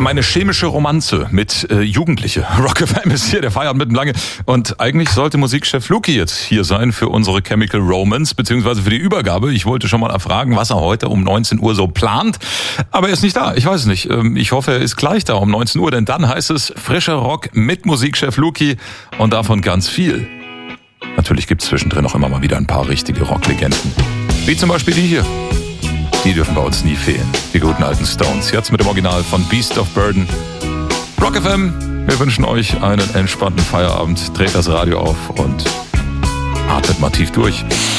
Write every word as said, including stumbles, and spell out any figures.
Meine chemische Romanze mit äh, Jugendliche. Rock F M ist hier, der Feierabend mitten lange. Und eigentlich sollte Musikchef Luki jetzt hier sein für unsere Chemical Romance, beziehungsweise für die Übergabe. Ich wollte schon mal erfragen, was er heute um neunzehn Uhr so plant. Aber er ist nicht da, ich weiß es nicht. Ich hoffe, er ist gleich da um neunzehn Uhr, denn dann heißt es frischer Rock mit Musikchef Luki und davon ganz viel. Natürlich gibt es zwischendrin auch immer mal wieder ein paar richtige Rocklegenden. Wie zum Beispiel die hier. Die dürfen bei uns nie fehlen. Die guten alten Stones. Jetzt mit dem Original von Beast of Burden. Rock F M, wir wünschen euch einen entspannten Feierabend. Dreht das Radio auf und atmet mal tief durch.